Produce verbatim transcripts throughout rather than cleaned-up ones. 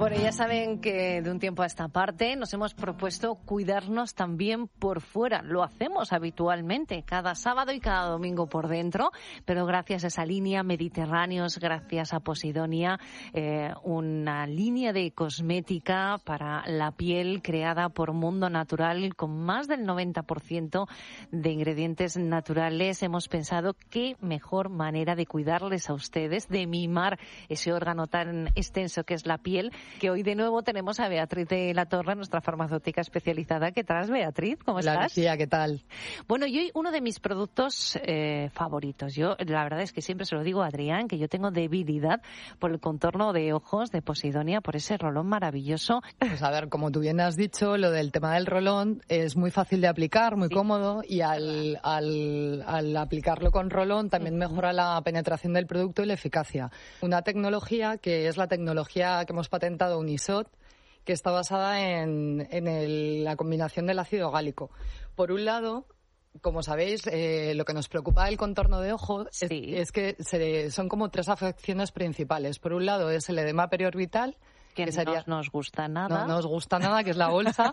Bueno, ya saben que de un tiempo a esta parte nos hemos propuesto cuidarnos también por fuera. Lo hacemos habitualmente, cada sábado y cada domingo por dentro, pero gracias a esa línea Mediterráneos, gracias a Posidonia, eh, una línea de cosmética para la piel creada por Mundo Natural con más del noventa por ciento de ingredientes naturales. Hemos pensado qué mejor manera de cuidarles a ustedes, de mimar ese órgano tan extenso que es la piel, que hoy de nuevo tenemos a Beatriz de la Torre, nuestra farmacéutica especializada. ¿Qué tal, Beatriz? ¿Cómo estás? Hola, Lucía, ¿qué tal? Bueno, yo uno de mis productos eh, favoritos, yo la verdad es que siempre se lo digo a Adrián, que yo tengo debilidad por el contorno de ojos de Posidonia, por ese rolón maravilloso. Pues a ver, como tú bien has dicho, lo del tema del rolón es muy fácil de aplicar, muy sí. cómodo, y al, al, al aplicarlo con rolón también mejora la penetración del producto y la eficacia. Una tecnología que es la tecnología que hemos patentado Unisot, que está basada en, en el, la combinación del ácido gálico. Por un lado, como sabéis, eh, lo que nos preocupa del contorno de ojo sí. es, es que se, son como tres afecciones principales. Por un lado es el edema periorbital, que, que sería, no nos gusta nada. No nos gusta nada, que es la bolsa.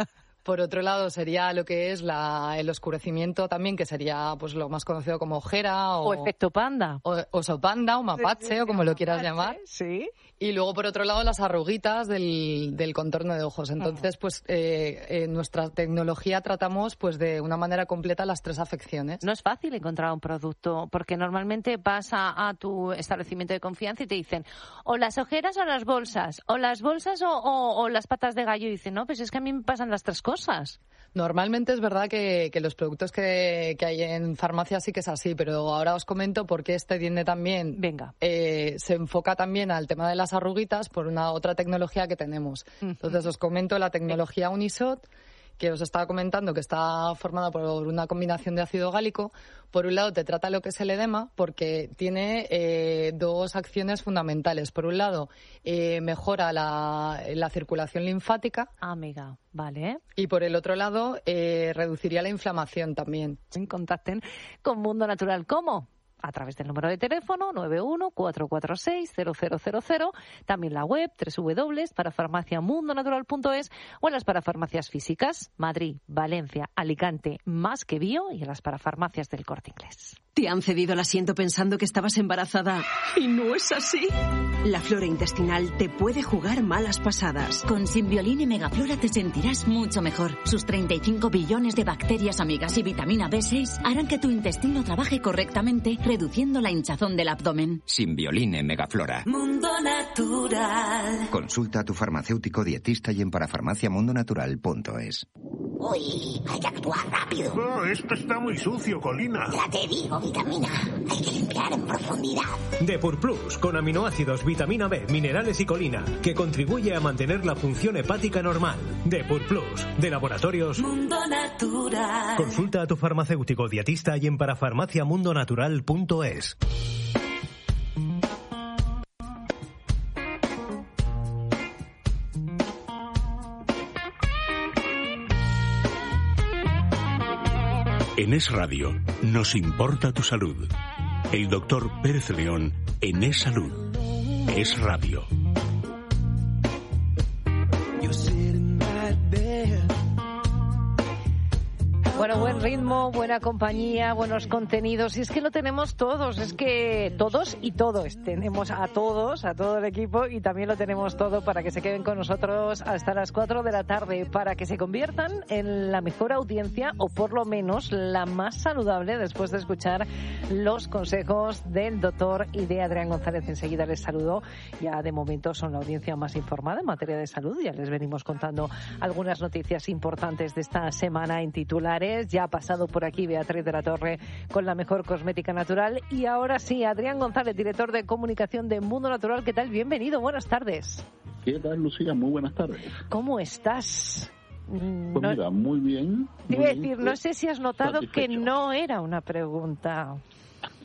Por otro lado sería lo que es la, el oscurecimiento también, que sería pues lo más conocido como ojera o, o efecto panda. O, oso panda o mapache, sí, sí, o como lo quieras mapache, llamar. Sí. Y luego, por otro lado, las arruguitas del, del contorno de ojos. Entonces, pues, eh, en nuestra tecnología tratamos, pues, de una manera completa las tres afecciones. No es fácil encontrar un producto, porque normalmente vas a, a tu establecimiento de confianza y te dicen o las ojeras o las bolsas, o las bolsas o, o, o las patas de gallo. Y dicen, no, pues es que a mí me pasan las tres cosas. Normalmente es verdad que, que los productos que, que hay en farmacia sí que es así, pero ahora os comento por qué este tiende también. Venga. Eh, se enfoca también al tema de las arruguitas por una otra tecnología que tenemos. Entonces os comento la tecnología Unisot, que os estaba comentando, que está formada por una combinación de ácido gálico. Por un lado te trata lo que es el edema, porque tiene eh, dos acciones fundamentales. Por un lado, eh, mejora la, la circulación linfática. Amiga, vale. Y por el otro lado, eh, reduciría la inflamación también. Contacten con Mundo Natural. ¿Cómo? A través del número de teléfono nueve uno cuatro cuatro seis cero cero cero cero, también la web doble u doble u doble u punto parafarmacia mundo natural punto es o en las parafarmacias físicas Madrid, Valencia, Alicante, Más que Bio y en las parafarmacias del Corte Inglés. ¿Te han cedido el asiento pensando que estabas embarazada y no es así? La flora intestinal te puede jugar malas pasadas. Con Simbioline Megaflora te sentirás mucho mejor. Sus treinta y cinco billones de bacterias amigas y vitamina B seis harán que tu intestino trabaje correctamente, reduciendo la hinchazón del abdomen. Simbioline Megaflora. Mundo Natural. Consulta a tu farmacéutico dietista y en parafarmacia mundo natural punto es. Uy, hay que actuar rápido. Oh, esto está muy sucio, Colina. Ya te digo, vitamina. Hay que limpiar en profundidad. Depur Plus, con aminoácidos, vitamina B, minerales y colina, que contribuye a mantener la función hepática normal. Depur Plus, de Laboratorios Mundo Natural. Consulta a tu farmacéutico dietista y en parafarmacia mundo natural punto es. En Es Radio nos importa tu salud. El doctor Pérez León en Es Salud. Es Radio. Bueno, buen ritmo, buena compañía, buenos contenidos. Y es que lo tenemos todos, es que todos y todos. Tenemos a todos, a todo el equipo y también lo tenemos todo para que se queden con nosotros hasta las cuatro de la tarde, para que se conviertan en la mejor audiencia o por lo menos la más saludable después de escuchar los consejos del doctor y de Adrián González. Enseguida les saludo. Ya de momento son la audiencia más informada en materia de salud. Ya les venimos contando algunas noticias importantes de esta semana en titulares. Ya ha pasado por aquí Beatriz de la Torre con la mejor cosmética natural. Y ahora sí, Adrián González, director de comunicación de Mundo Natural. ¿Qué tal? Bienvenido, buenas tardes. ¿Qué tal, Lucía? Muy buenas tardes. ¿Cómo estás? Pues no, mira, muy bien. Te iba a decir, no sé si has notado satisfecho. Que no era una pregunta.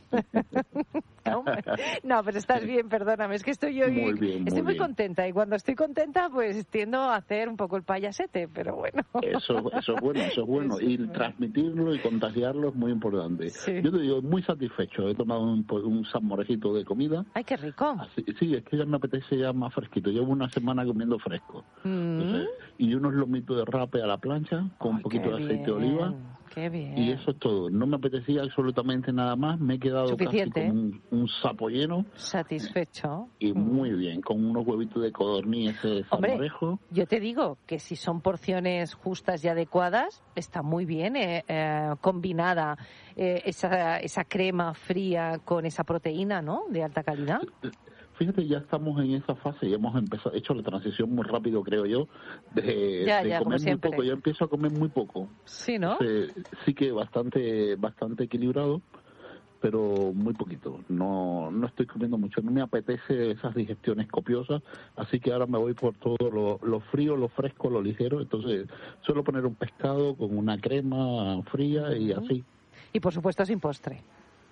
No, pero estás bien, perdóname, es que estoy yo muy bien, estoy muy muy contenta y cuando estoy contenta pues tiendo a hacer un poco el payasete, pero bueno. Eso, eso es bueno, eso es bueno. Eso y es transmitirlo bueno. y contagiarlo es muy importante. Sí. Yo te digo, muy satisfecho, he tomado un, un salmorejito de comida. ¡Ay, qué rico! Así, sí, es que ya me apetece ya más fresquito, llevo una semana comiendo fresco. Mm. Entonces, y unos lomitos de rape a la plancha con Ay, un poquito de aceite bien. de oliva. Qué bien. Y eso es todo. No me apetecía absolutamente nada más. Me he quedado Suficiente. casi con un, un sapo lleno. Satisfecho. Y muy bien, con unos huevitos de codorniz, ese salmorejo. Hombre, yo te digo que si son porciones justas y adecuadas, está muy bien eh, eh, combinada eh, esa, esa crema fría con esa proteína, ¿no?, de alta calidad. Fíjate, ya estamos en esa fase y hemos empezado, hecho la transición muy rápido, creo yo, de, ya, de ya, comer muy poco. Yo empiezo a comer muy poco. Sí, ¿no? Entonces, sí que bastante bastante equilibrado, pero muy poquito. No no estoy comiendo mucho. No me apetece esas digestiones copiosas, así que ahora me voy por todo lo, lo frío, lo fresco, lo ligero. Entonces, suelo poner un pescado con una crema fría y uh-huh. así. Y por supuesto sin postre.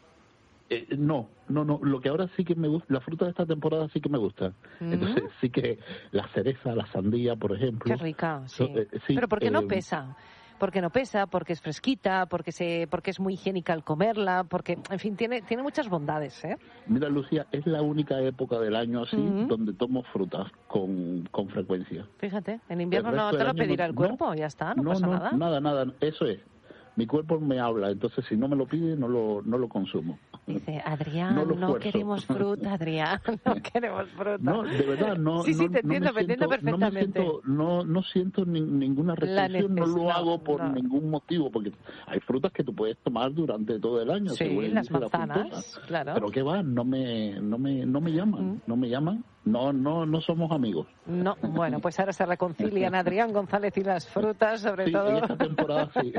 Eh, no, no, no. Lo que ahora sí que me gusta, la fruta de esta temporada sí que me gusta. Uh-huh. Entonces sí que la cereza, la sandía, por ejemplo. Qué rica, sí. So, eh, sí Pero ¿por qué eh, no pesa? Porque no pesa, porque es fresquita, porque se, porque es muy higiénica al comerla, porque, en fin, tiene tiene muchas bondades, ¿eh? Mira, Lucía, es la única época del año así uh-huh. donde tomo frutas con, con frecuencia. Fíjate, en invierno no te lo pedirá no, el cuerpo, no, ya está, no, no pasa no, nada. nada, nada, eso es. Mi cuerpo me habla, entonces si no me lo pide, no lo no lo consumo. Dice, Adrián, no, no queremos fruta, Adrián, no queremos fruta. No, de verdad, no. Sí, sí, no, te entiendo, no me entiendo perfectamente. No, me siento, no, no siento ni, ninguna restricción, no lo hago por no. ningún motivo, porque hay frutas que tú puedes tomar durante todo el año. Sí, las manzanas, la claro. Pero qué va, no me, no me, no me llaman, mm. no me llaman. No, no, no somos amigos. No, bueno, pues ahora se reconcilian Adrián González y las frutas, sobre sí, todo. En esta temporada sí.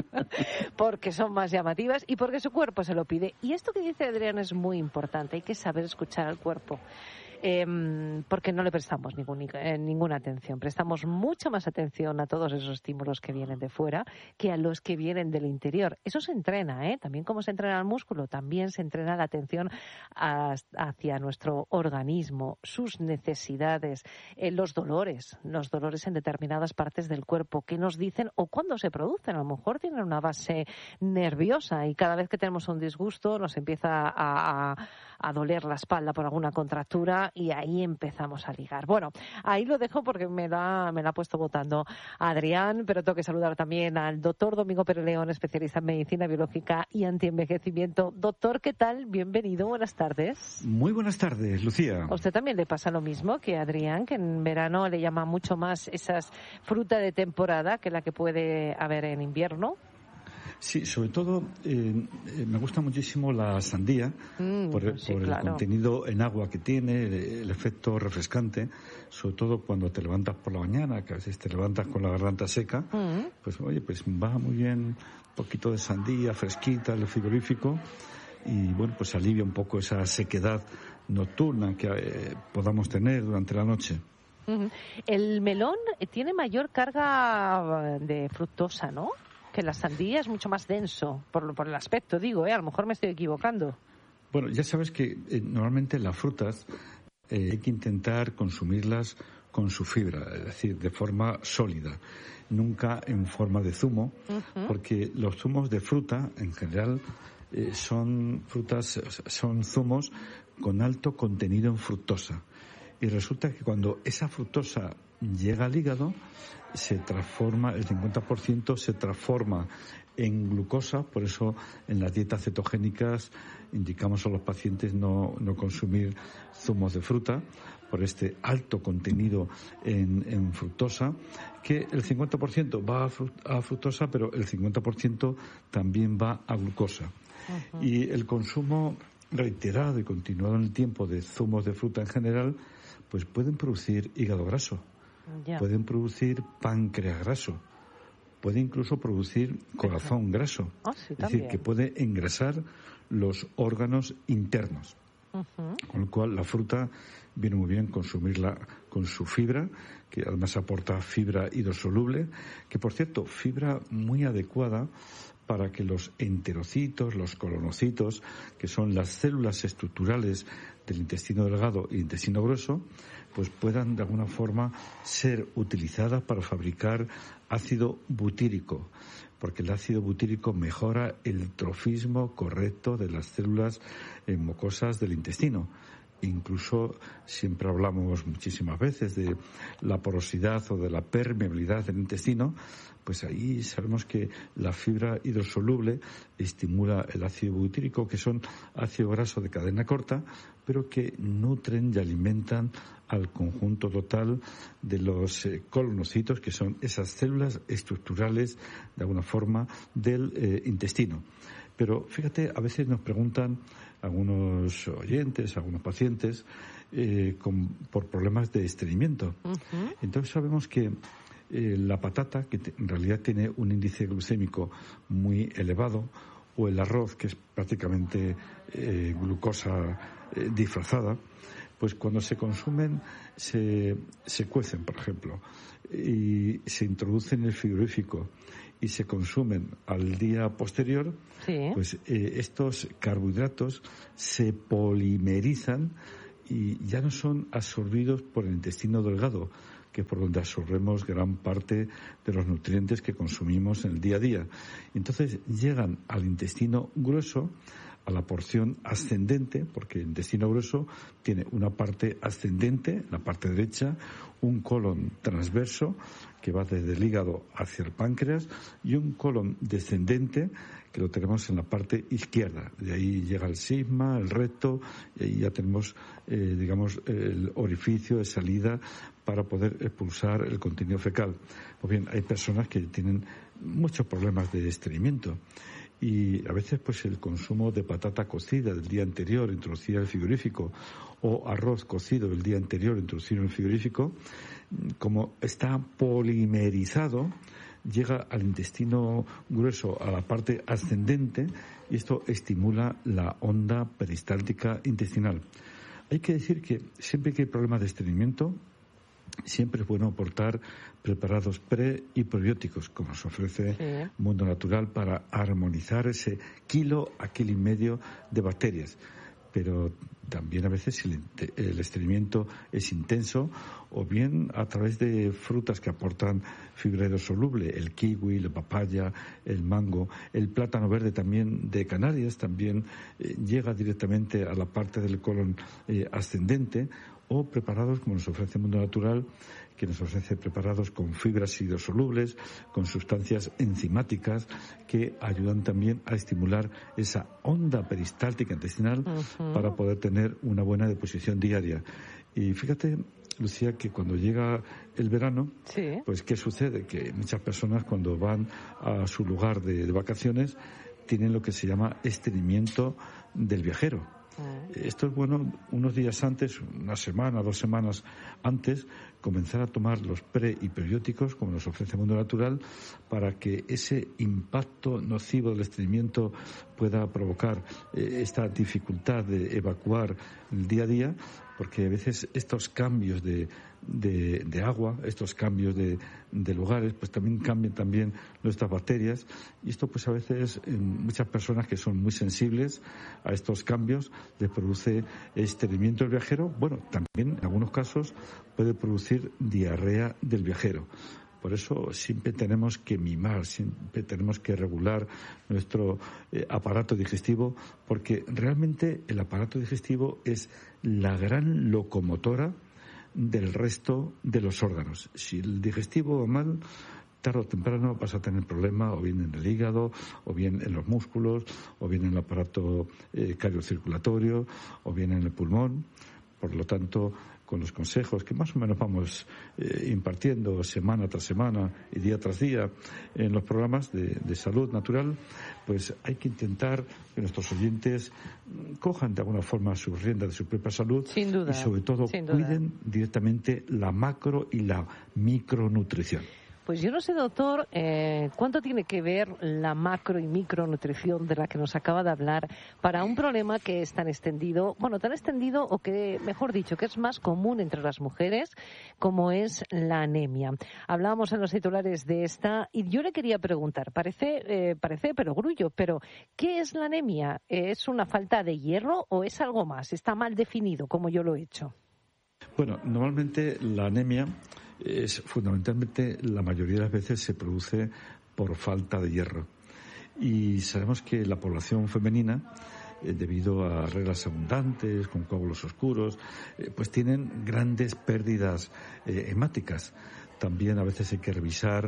Porque son más llamativas y porque su cuerpo se lo pide. Y esto que dice Adrián es muy importante, hay que saber escuchar al cuerpo. Eh, porque no le prestamos ningún, eh, ninguna atención. Prestamos mucha más atención a todos esos estímulos que vienen de fuera que a los que vienen del interior. Eso se entrena, ¿eh? También como se entrena el músculo, también se entrena la atención a, hacia nuestro organismo, sus necesidades, eh, los dolores, los dolores en determinadas partes del cuerpo, qué nos dicen o cuándo se producen. A lo mejor tienen una base nerviosa y cada vez que tenemos un disgusto nos empieza a, a, a doler la espalda por alguna contractura y ahí empezamos a ligar. Bueno, ahí lo dejo porque me la, me la ha puesto votando Adrián, pero tengo que saludar también al doctor Domingo Pérez León, especialista en medicina biológica y antienvejecimiento. Doctor, ¿qué tal? Bienvenido, buenas tardes. Muy buenas tardes, Lucía. ¿A usted también le pasa lo mismo que a Adrián, que en verano le llama mucho más esas fruta de temporada que la que puede haber en invierno? Sí, sobre todo eh, me gusta muchísimo la sandía mm, por, sí, por el claro. contenido en agua que tiene, el, el efecto refrescante, sobre todo cuando te levantas por la mañana, que a veces te levantas con la garganta seca, mm. pues oye, pues va muy bien un poquito de sandía fresquita, el frigorífico, y bueno, pues alivia un poco esa sequedad nocturna que eh, podamos tener durante la noche. Mm. El melón tiene mayor carga de fructosa, ¿no?, que la sandía, es mucho más denso, por, por el aspecto, digo, ¿eh? A lo mejor me estoy equivocando. Bueno, ya sabes que eh, normalmente las frutas eh, hay que intentar consumirlas con su fibra, es decir, de forma sólida, nunca en forma de zumo, uh-huh. porque los zumos de fruta, en general, eh, son frutas, son zumos con alto contenido en fructosa. Y resulta que cuando esa fructosa llega al hígado, se transforma, el cincuenta por ciento se transforma en glucosa, por eso en las dietas cetogénicas indicamos a los pacientes no, no consumir zumos de fruta, por este alto contenido en, en fructosa, que el cincuenta por ciento va a, frut, a fructosa, pero el cincuenta por ciento también va a glucosa. Uh-huh. Y el consumo reiterado y continuado en el tiempo de zumos de fruta en general, pues pueden producir hígado graso. Ya. Pueden producir páncreas graso, puede incluso producir corazón graso, oh, sí, es decir, que puede engrasar los órganos internos. Uh-huh. Con lo cual la fruta viene muy bien consumirla con su fibra, que además aporta fibra hidrosoluble, que por cierto, fibra muy adecuada para que los enterocitos, los colonocitos, que son las células estructurales del intestino delgado y intestino grueso, pues puedan de alguna forma ser utilizadas para fabricar ácido butírico, porque el ácido butírico mejora el trofismo correcto de las células eh, mucosas del intestino. Incluso siempre hablamos muchísimas veces de la porosidad o de la permeabilidad del intestino, pues ahí sabemos que la fibra hidrosoluble estimula el ácido butírico, que son ácido graso de cadena corta, pero que nutren y alimentan al conjunto total de los eh, colonocitos, que son esas células estructurales, de alguna forma, del eh, intestino. Pero fíjate, a veces nos preguntan algunos oyentes, algunos pacientes, eh, con, por problemas de estreñimiento. Uh-huh. Entonces sabemos que eh, la patata, que te, en realidad tiene un índice glucémico muy elevado, o el arroz, que es prácticamente eh, glucosa eh, disfrazada, pues cuando se consumen se, se cuecen, por ejemplo, y se introducen en el frigorífico y se consumen al día posterior, sí. pues eh, estos carbohidratos se polimerizan y ya no son absorbidos por el intestino delgado, que es por donde absorbemos gran parte de los nutrientes que consumimos en el día a día. Entonces llegan al intestino grueso, a la porción ascendente, porque el intestino grueso tiene una parte ascendente, la parte derecha, un colon transverso que va desde el hígado hacia el páncreas y un colon descendente que lo tenemos en la parte izquierda. De ahí llega el sigma, el recto, y ahí ya tenemos, eh, digamos, el orificio de salida para poder expulsar el contenido fecal. Pues bien, hay personas que tienen muchos problemas de estreñimiento. Y a veces pues el consumo de patata cocida del día anterior, introducida en el frigorífico, o arroz cocido del día anterior, introducido en el frigorífico, como está polimerizado, llega al intestino grueso, a la parte ascendente, y esto estimula la onda peristáltica intestinal. Hay que decir que siempre que hay problemas de estreñimiento, siempre es bueno aportar preparados pre y probióticos, como nos ofrece sí. Mundo Natural, para armonizar ese kilo a kilo y medio de bacterias. Pero también a veces si el estreñimiento es intenso, o bien a través de frutas que aportan fibra hidrosoluble, el kiwi, la papaya, el mango, el plátano verde también de Canarias, también eh, llega directamente a la parte del colon eh, ascendente, o preparados como nos ofrece Mundo Natural, que nos ofrece preparados con fibras hidrosolubles, con sustancias enzimáticas que ayudan también a estimular esa onda peristáltica intestinal uh-huh. para poder tener una buena deposición diaria. Y fíjate, Lucía, que cuando llega el verano, sí. pues ¿qué sucede? Que muchas personas cuando van a su lugar de, de vacaciones tienen lo que se llama estreñimiento del viajero. Esto es bueno unos días antes, una semana, dos semanas antes, comenzar a tomar los pre y prebióticos, como nos ofrece Mundo Natural, para que ese impacto nocivo del estreñimiento pueda provocar eh, esta dificultad de evacuar el día a día, porque a veces estos cambios de, de, de agua, estos cambios de, de lugares, pues también cambian también nuestras bacterias, y esto pues a veces en muchas personas que son muy sensibles a estos cambios les produce estreñimiento del viajero. Bueno, también en algunos casos puede producir diarrea del viajero. Por eso siempre tenemos que mimar, siempre tenemos que regular nuestro eh, aparato digestivo, porque realmente el aparato digestivo es la gran locomotora del resto de los órganos. Si el digestivo va mal, tarde o temprano vas a tener problemas, o bien en el hígado, o bien en los músculos, o bien en el aparato eh, cardiocirculatorio, o bien en el pulmón. Por lo tanto, con los consejos que más o menos vamos eh, impartiendo semana tras semana y día tras día en los programas de, de salud natural, pues hay que intentar que nuestros oyentes cojan de alguna forma sus riendas de su propia salud. Sin duda, y sobre todo sin cuiden duda. directamente la macro y la micronutrición. Pues yo no sé, doctor, eh, cuánto tiene que ver la macro y micronutrición de la que nos acaba de hablar para un problema que es tan extendido, bueno, tan extendido o que, mejor dicho, que es más común entre las mujeres, como es la anemia. Hablábamos en los titulares de esta y yo le quería preguntar, parece, eh, parece perogrullo, pero ¿qué es la anemia? ¿Es una falta de hierro o es algo más? ¿Está mal definido, como yo lo he hecho? Bueno, normalmente la anemia es fundamentalmente, la mayoría de las veces se produce por falta de hierro. Y sabemos que la población femenina, eh, debido a reglas abundantes, con coágulos oscuros, eh, pues tienen grandes pérdidas eh, hemáticas. También a veces hay que revisar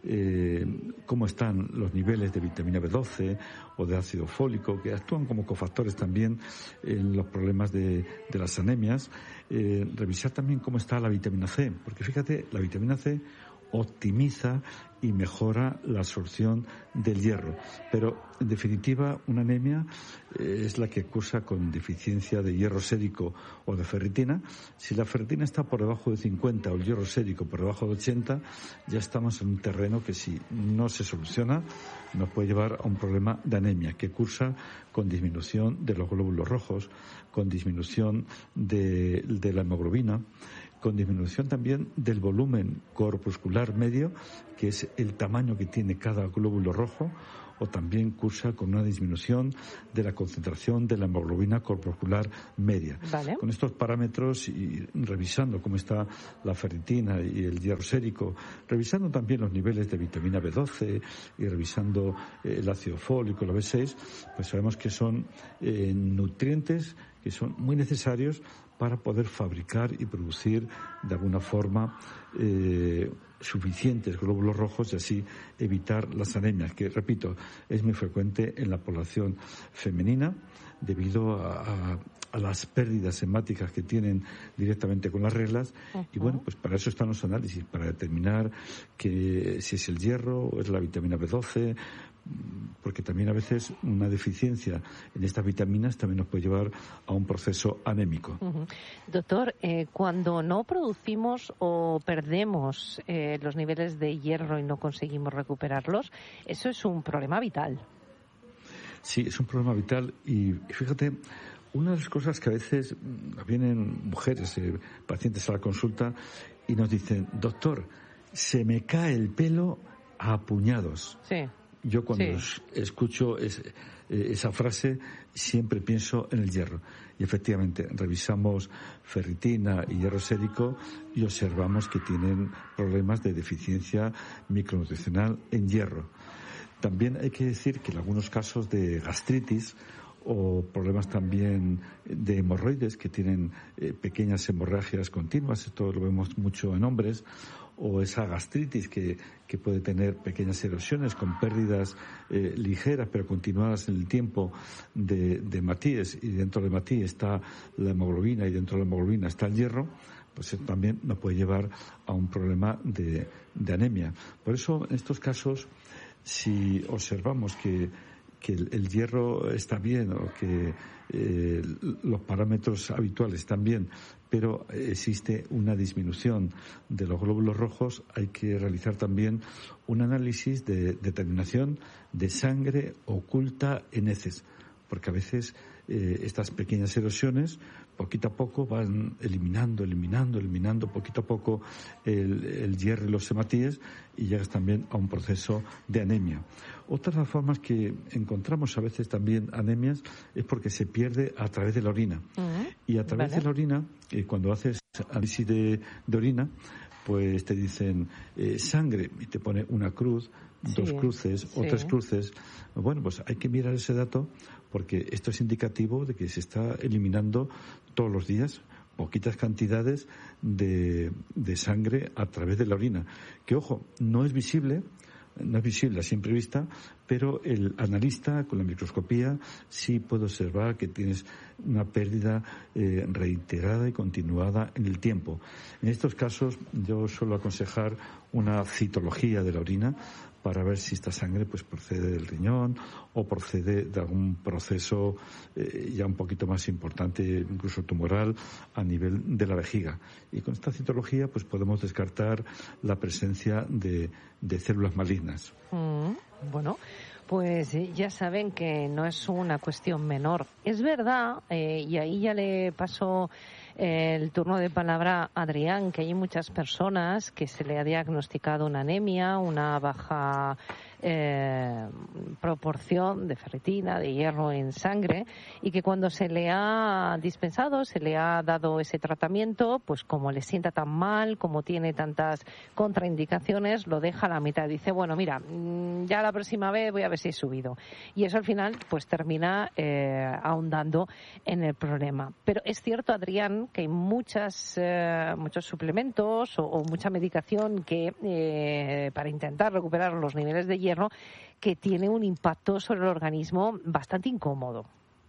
eh, cómo están los niveles de vitamina B doce o de ácido fólico, que actúan como cofactores también en los problemas de, de las anemias. Eh, revisar también cómo está la vitamina C, porque fíjate, la vitamina C optimiza y mejora la absorción del hierro. Pero, en definitiva, una anemia es la que cursa con deficiencia de hierro sérico o de ferritina. Si la ferritina está por debajo de cincuenta o el hierro sérico por debajo de ochenta, ya estamos en un terreno que, si no se soluciona, nos puede llevar a un problema de anemia, que cursa con disminución de los glóbulos rojos, con disminución de, de la hemoglobina, con disminución también del volumen corpuscular medio, que es el tamaño que tiene cada glóbulo rojo, o también cursa con una disminución de la concentración de la hemoglobina corpuscular media. Vale. Con estos parámetros, y revisando cómo está la ferritina y el hierro sérico, revisando también los niveles de vitamina B doce y revisando eh, el ácido fólico, la B seis, pues sabemos que son eh, nutrientes que son muy necesarios para poder fabricar y producir de alguna forma eh, suficientes glóbulos rojos y así evitar las anemias, que, repito, es muy frecuente en la población femenina debido a, a, a las pérdidas hemáticas que tienen directamente con las reglas. Uh-huh. Y bueno, pues para eso están los análisis, para determinar que si es el hierro o es la vitamina B doce, porque también a veces una deficiencia en estas vitaminas también nos puede llevar a un proceso anémico. Uh-huh. Doctor, eh, cuando no producimos o perdemos eh, los niveles de hierro y no conseguimos recuperarlos, eso es un problema vital. Sí, es un problema vital y fíjate, una de las cosas que a veces vienen mujeres, eh, pacientes a la consulta y nos dicen, doctor, se me cae el pelo a puñados. Sí. Yo cuando sí. escucho es, eh, esa frase siempre pienso en el hierro. Y efectivamente, revisamos ferritina y hierro sérico y observamos que tienen problemas de deficiencia micronutricional en hierro. También hay que decir que en algunos casos de gastritis o problemas también de hemorroides, que tienen eh, pequeñas hemorragias continuas, esto lo vemos mucho en hombres, o esa gastritis que, que puede tener pequeñas erosiones con pérdidas eh, ligeras pero continuadas en el tiempo de, de hematíes, y dentro de hematíes está la hemoglobina y dentro de la hemoglobina está el hierro, pues eso también nos puede llevar a un problema de, de anemia. Por eso, en estos casos, si observamos que que el, el hierro está bien o que eh, los parámetros habituales están bien, pero existe una disminución de los glóbulos rojos, hay que realizar también un análisis de determinación de sangre oculta en heces, porque a veces eh, estas pequeñas erosiones poquito a poco van eliminando, eliminando, eliminando poquito a poco el, el hierro y los hematíes y llegas también a un proceso de anemia. Otra de las formas que encontramos a veces también anemias es porque se pierde a través de la orina. Uh-huh. Y a través vale. de la orina, eh, cuando haces análisis de, de orina, pues te dicen eh, sangre y te pone una cruz, sí, dos cruces sí. o tres cruces. Bueno, pues hay que mirar ese dato porque esto es indicativo de que se está eliminando todos los días poquitas cantidades de, de sangre a través de la orina. Que, ojo, no es visible, no es visible a simple vista, pero el analista con la microscopía sí puede observar que tienes una pérdida eh, reiterada y continuada en el tiempo. En estos casos yo suelo aconsejar una citología de la orina para ver si esta sangre pues procede del riñón o procede de algún proceso eh, ya un poquito más importante, incluso tumoral, a nivel de la vejiga. Y con esta citología pues podemos descartar la presencia de, de células malignas. Mm, bueno, pues ya saben que no es una cuestión menor. Es verdad, eh, y ahí ya le paso el turno de palabra a Adrián, que hay muchas personas que se le ha diagnosticado una anemia, una baja eh, proporción de ferritina, de hierro en sangre, y que cuando se le ha dispensado, se le ha dado ese tratamiento, pues como le sienta tan mal, como tiene tantas contraindicaciones, lo deja a la mitad. Dice, bueno, mira, ya la próxima vez voy a ver si he subido. Y eso al final pues termina eh, ahondando en el problema. Pero es cierto, Adrián, que hay muchas eh, muchos suplementos o, o mucha medicación que eh, para intentar recuperar los niveles de hierro que tiene un impacto sobre el organismo bastante incómodo.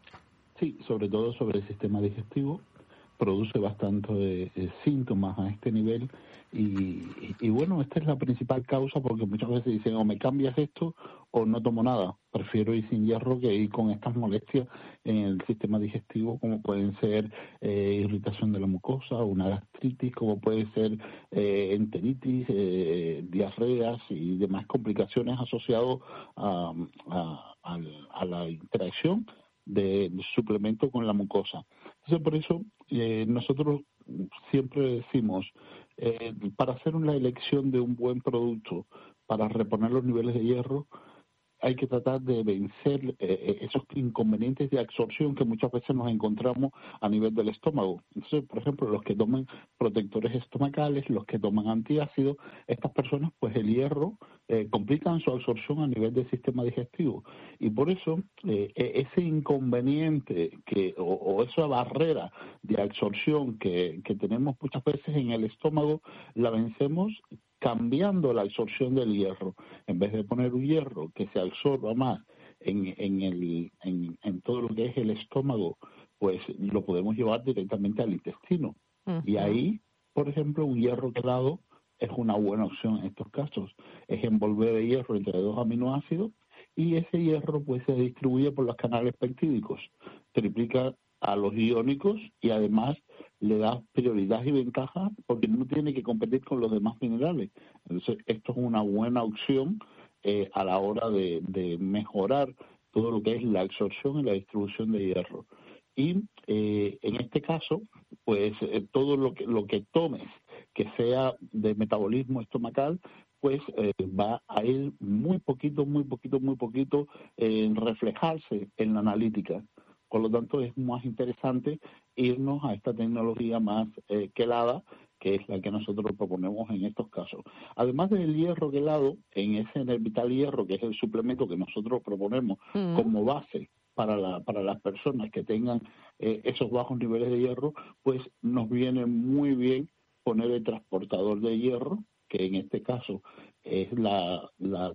Sí, sobre todo sobre el sistema digestivo, produce bastante eh, síntomas a este nivel y, y, y bueno, esta es la principal causa porque muchas veces dicen o me cambias esto o no tomo nada. Prefiero ir sin hierro que ir con estas molestias en el sistema digestivo como pueden ser eh, irritación de la mucosa, una gastritis, como puede ser eh, enteritis, eh, diarreas y demás complicaciones asociadas a, a, a, a la interacción de suplemento con la mucosa. Entonces, por eso eh, nosotros siempre decimos, eh, para hacer una elección de un buen producto, para reponer los niveles de hierro, hay que tratar de vencer eh, esos inconvenientes de absorción que muchas veces nos encontramos a nivel del estómago. Entonces, por ejemplo, los que toman protectores estomacales, los que toman antiácidos, estas personas, pues el hierro eh, complican su absorción a nivel del sistema digestivo. Y por eso, eh, ese inconveniente que o, o esa barrera de absorción que, que tenemos muchas veces en el estómago, la vencemos cambiando la absorción del hierro. En vez de poner un hierro que se absorba más en, en, el, en, en todo lo que es el estómago, pues lo podemos llevar directamente al intestino. Uh-huh. Y ahí, por ejemplo, un hierro quelado es una buena opción en estos casos. Es envolver de hierro entre dos aminoácidos y ese hierro pues se distribuye por los canales peptídicos, triplica a los iónicos y además le da prioridad y ventaja porque no tiene que competir con los demás minerales. Entonces, esto es una buena opción eh, a la hora de, de mejorar todo lo que es la absorción y la distribución de hierro. Y eh, en este caso, pues eh, todo lo que, lo que tomes que sea de metabolismo estomacal, pues eh, va a ir muy poquito, muy poquito, muy poquito en eh, reflejarse en la analítica. Por lo tanto, es más interesante irnos a esta tecnología más eh, quelada, que es la que nosotros proponemos en estos casos. Además del hierro quelado, en ese Nervital Hierro, que es el suplemento que nosotros proponemos mm. como base para, la, para las personas que tengan eh, esos bajos niveles de hierro, pues nos viene muy bien poner el transportador de hierro, que en este caso es la, la,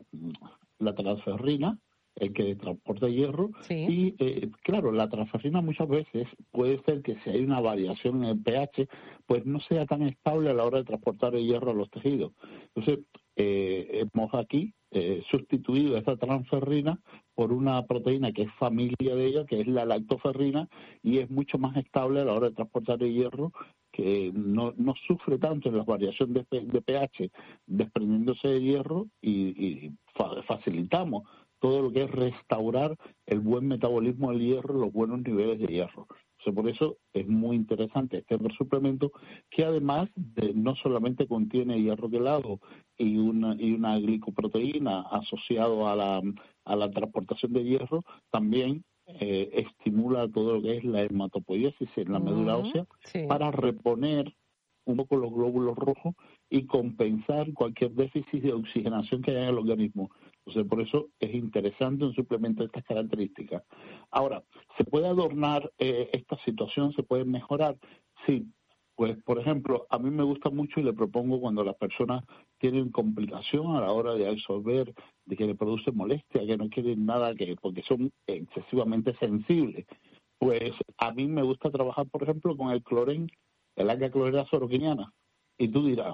la transferrina, el que transporta hierro, sí. y eh, claro, la transferrina muchas veces puede ser que si hay una variación en el pH, pues no sea tan estable a la hora de transportar el hierro a los tejidos. Entonces, eh, hemos aquí eh, sustituido esta transferrina por una proteína que es familia de ella, que es la lactoferrina, y es mucho más estable a la hora de transportar el hierro, que no, no sufre tanto en las variaciones de, de pH, desprendiéndose de hierro, y, y fa- facilitamos todo lo que es restaurar el buen metabolismo del hierro, los buenos niveles de hierro. O sea, por eso es muy interesante este suplemento, que además de, no solamente contiene hierro quelado y una, y una glicoproteína asociado a la, a la transportación de hierro, también eh, estimula todo lo que es la hematopoiesis en la médula ósea, sí. para reponer un poco los glóbulos rojos y compensar cualquier déficit de oxigenación que haya en el organismo. Entonces, por eso es interesante un suplemento de estas características. Ahora, ¿se puede adornar eh, esta situación? ¿Se puede mejorar? Sí. Pues, por ejemplo, a mí me gusta mucho y le propongo cuando las personas tienen complicación a la hora de absorber, de que le produce molestia, que no quieren nada, que porque son excesivamente sensibles. Pues a mí me gusta trabajar, por ejemplo, con el clorén, el alga clorela soroquiniana. Y tú dirás,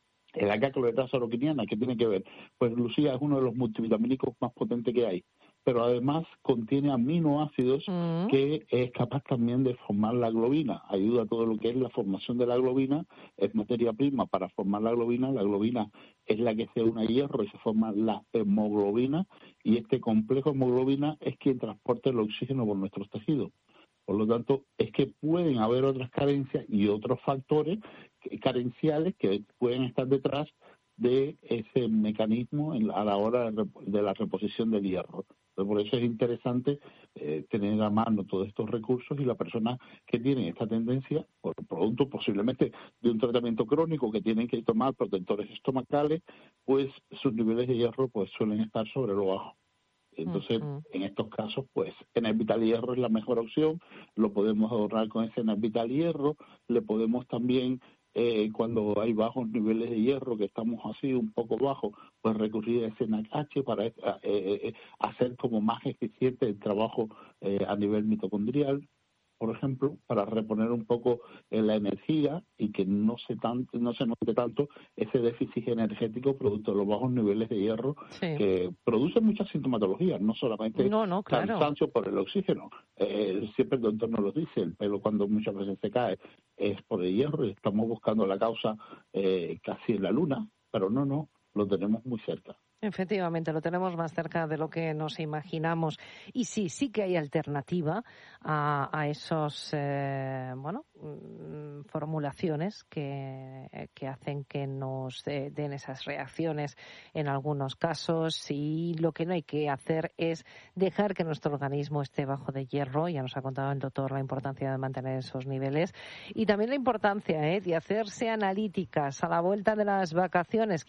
el alga clorela soroquiniana, ¿qué tiene que ver? Pues Lucía es uno de los multivitamínicos más potentes que hay, pero además contiene aminoácidos mm. que es capaz también de formar la globina. Ayuda a todo lo que es la formación de la globina, es materia prima para formar la globina. La globina es la que se une a hierro y se forma la hemoglobina, y este complejo hemoglobina es quien transporta el oxígeno por nuestros tejidos. Por lo tanto, es que pueden haber otras carencias y otros factores carenciales que pueden estar detrás de ese mecanismo en, a la hora de la reposición del hierro. Entonces, por eso es interesante eh, tener a mano todos estos recursos, y la persona que tiene esta tendencia, por producto posiblemente de un tratamiento crónico que tienen que tomar protectores estomacales, pues sus niveles de hierro pues suelen estar sobre lo bajo. Entonces, uh-huh. en estos casos, pues, Enervital Hierro es la mejor opción. Lo podemos ahorrar con ese Enervital Hierro. Le podemos también, eh, cuando hay bajos niveles de hierro, que estamos así un poco bajos, pues recurrir a ese N A C H para eh, eh, hacer como más eficiente el trabajo eh, a nivel mitocondrial, por ejemplo, para reponer un poco eh, la energía y que no se tanto, no se note tanto ese déficit energético producto de los bajos niveles de hierro, sí. que producen muchas sintomatologías, no solamente no, no, claro. cansancio por el oxígeno. Eh, siempre el doctor nos lo dice, el pelo cuando muchas veces se cae es por el hierro, y estamos buscando la causa eh, casi en la luna, pero no, no, lo tenemos muy cerca. Efectivamente, lo tenemos más cerca de lo que nos imaginamos. Y sí, sí que hay alternativa a, a esos, eh, bueno, formulaciones que, que hacen que nos eh, den esas reacciones en algunos casos, y lo que no hay que hacer es dejar que nuestro organismo esté bajo de hierro. Ya nos ha contado el doctor la importancia de mantener esos niveles, y también la importancia eh, de hacerse analíticas a la vuelta de las vacaciones.